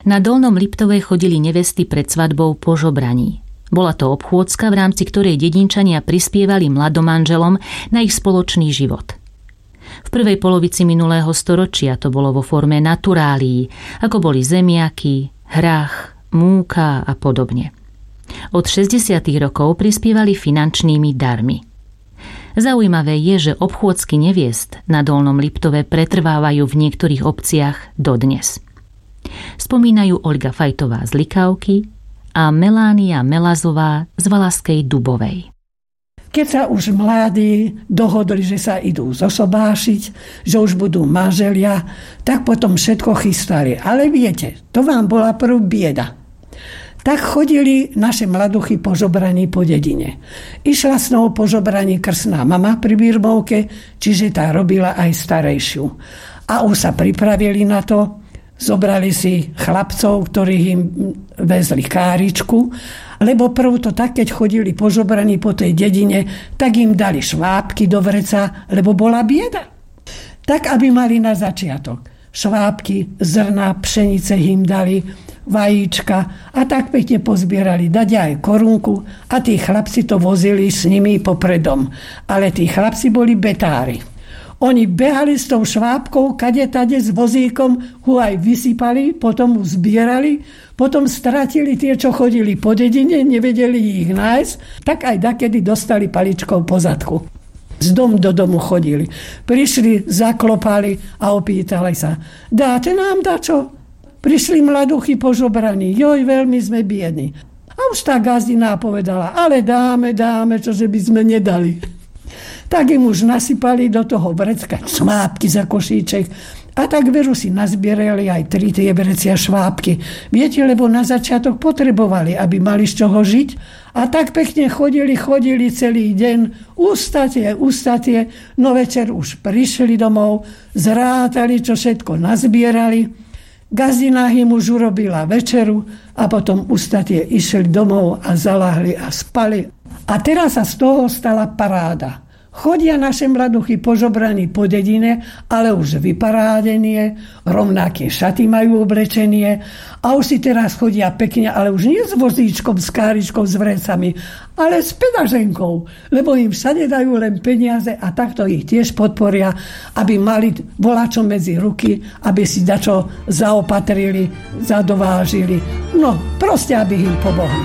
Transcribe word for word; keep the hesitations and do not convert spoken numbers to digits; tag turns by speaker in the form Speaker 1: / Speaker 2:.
Speaker 1: Na Dolnom Liptove chodili nevesty pred svadbou po žobraní. Bola to obchôdzka, v rámci ktorej dedinčania prispievali mladomanželom na ich spoločný život. V prvej polovici minulého storočia to bolo vo forme naturálií, ako boli zemiaky, hrách, múka a podobne. Od šesťdesiatych rokov prispievali finančnými darmi. Zaujímavé je, že obchôdzky neviest na Dolnom Liptove pretrvávajú v niektorých obciach dodnes. Spomínajú Olga Fajtová z Likavky a Melánia Melazová z Valaskej Dubovej.
Speaker 2: Keď sa už mladí dohodli, že sa idú zosobášiť, že už budú manželia, tak potom všetko chystali. Ale viete, to vám bola prv bieda. Tak chodili naše mladuchy po žobraní po dedine. Išla s nou po žobraní krstná mama pri birmovke, čiže tá robila aj starejšiu. A už sa pripravili na to, zobrali si chlapcov, ktorých im vezli káričku, lebo prv to tak, keď chodili po žobraní po tej dedine, tak im dali švábky do vreca, lebo bola bieda. Tak, aby mali na začiatok švábky, zrna, pšenice im dali, vajíčka a tak pekne pozbierali, dať aj korunku a tí chlapci to vozili s nimi popredom. Ale tí chlapci boli betári. Oni behali s tou švábkou, kade tade s vozíkom, ho aj vysypali, potom ho zbierali, potom stratili tie, čo chodili po dedine, nevedeli ich nájsť, tak aj dakedy dostali paličkou po zadku. Z dom do domu chodili. Prišli, zaklopali a opýtali sa, dáte nám dačo? Prišli mladuchy po žobraní, joj, veľmi sme biední. A už tá gazdina povedala, ale dáme, dáme, čože by sme nedali. Tak im už nasypali do toho vrecka švábky za košíček a tak veru si nazbierali aj tri tie vrecia švábky. Viete, lebo na začiatok potrebovali, aby mali z čoho žiť a tak pekne chodili, chodili celý deň, ustatie, ustatie, no večer už prišli domov, zrátali, čo všetko nazbierali. Gazdina im už urobila večeru a potom ustatie išli domov a zalahli a spali. A teraz sa z toho stala paráda. Chodia naše mladuchy po žobraní po dedine, ale už vyparádenie, rovnaké šaty majú oblečenie a už si teraz chodia pekne, ale už nie s vozíčkom, s káričkou, s vrecami, ale s pedaženkou, lebo im všade dajú len peniaze a takto ich tiež podporia, aby mali volačo medzi ruky, aby si dačo zaopatrili, zadovážili. No, proste, aby im pomohli.